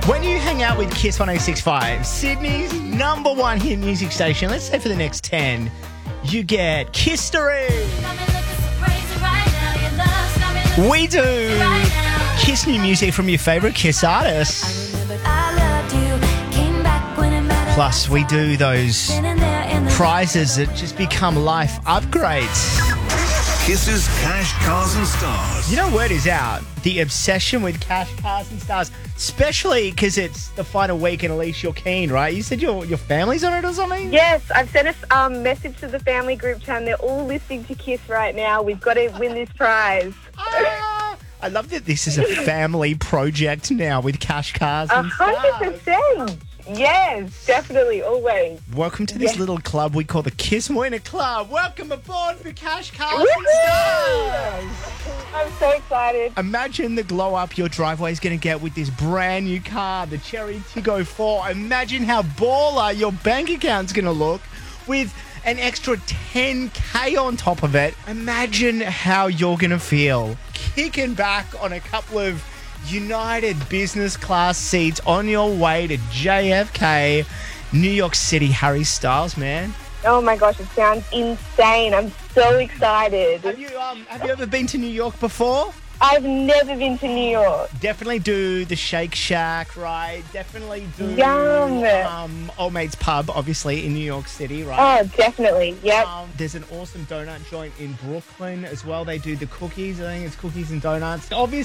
When you hang out with Kiss 1065, Sydney's number one hit music station, let's say for the next 10, you get Kisstory. We do Kiss new music from your favourite Kiss artists. Plus, we do those prizes that just become life upgrades. Kiss's Cash, Cars and Stars. You know, word is out. The obsession with Cash, Cars and Stars, especially because it's the final week and Elise, you're keen, right? You said your family's on it or something? Yes, I've sent a message to the family group chat and they're all listening to Kiss right now. We've got to win this prize. I love that this is a family project now with Cash, Cars and Stars. 100%. Yes, definitely, always. Welcome to this little club we call the Kiss Winner Club. Welcome aboard for Cash, Cars and Stars. I'm so excited. Imagine the glow up your driveway is going to get with this brand new car, the Cherry Tiggo 4. Imagine how baller your bank account's going to look with an extra 10K on top of it. Imagine how you're going to feel kicking back on a couple of United business class seats on your way to JFK, New York City. Harry Styles, man. Oh my gosh, it sounds insane. I'm so excited. Have you ever been to New York before? I've never been to New York. Definitely do the Shake Shack, right? Definitely do Old Mate's Pub, obviously, in New York City, right? Oh, definitely, yep. There's an awesome donut joint in Brooklyn as well. They do the cookies. I think it's cookies and donuts. Obviously,